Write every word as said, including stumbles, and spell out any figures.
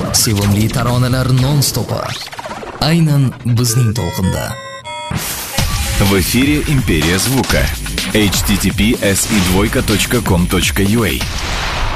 Sevimli taronalar non-stopi. Aynan bizning to'lqinda. В эфире «Империя звука». эйч ти ти пи эс и двойка точка ком точка ю а.